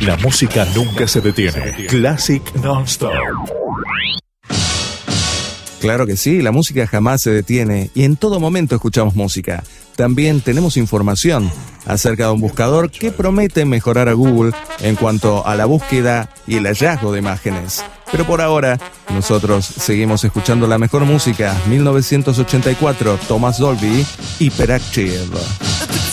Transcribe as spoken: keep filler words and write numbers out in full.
La música nunca se detiene. Classic Non-Stop. Claro que sí, la música jamás se detiene y en todo momento escuchamos música. También tenemos información acerca de un buscador que promete mejorar a Google en cuanto a la búsqueda y el hallazgo de imágenes. Pero por ahora, nosotros seguimos escuchando la mejor música, mil novecientos ochenta y cuatro, Thomas Dolby, Hyperactive.